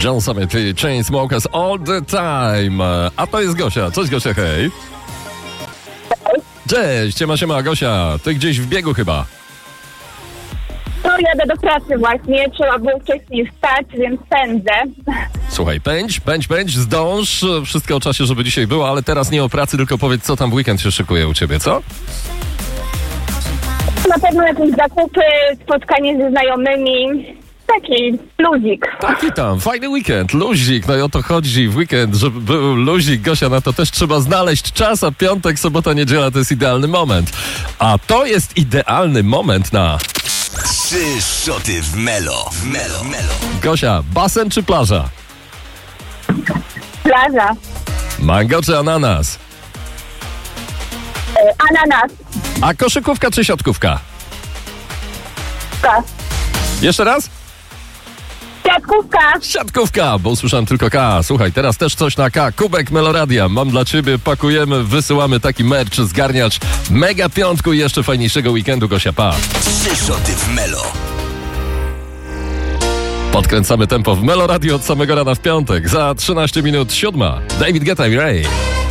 John Summit i Chainsmokers All the Time. A to jest Gosia. Cześć Gosia, hej. Cześć, siema Gosia. Ty gdzieś w biegu chyba. No, jadę do pracy właśnie, trzeba było wcześniej wstać, więc pędzę. Słuchaj, pędź, zdąż. Wszystko o czasie, żeby dzisiaj było, ale teraz nie o pracy, tylko powiedz, co tam w weekend się szykuje u ciebie, co? Na pewno jakieś zakupy, spotkanie ze znajomymi, taki luzik. Taki tam, fajny weekend, luzik, no i o to chodzi w weekend, żeby był luzik. Gosia, na to też trzeba znaleźć czas, a piątek, sobota, niedziela to jest idealny moment. A to jest idealny moment na... 3 szoty w Melo. Gosia, basen czy plaża? Plaża, Mango czy ananas? ananas, A koszykówka czy siatkówka? K. Jeszcze raz? Siatkówka. Siatkówka, bo usłyszałem tylko K. Słuchaj, teraz też coś na K. Kubek Meloradia. Mam dla ciebie, pakujemy, wysyłamy taki merch, zgarniacz mega piątku i jeszcze fajniejszego weekendu, Gosia, pa. 3 szoty w Melo. Podkręcamy tempo w Meloradio od samego rana w piątek. Za 13 minut 7. David Guetta i Ray.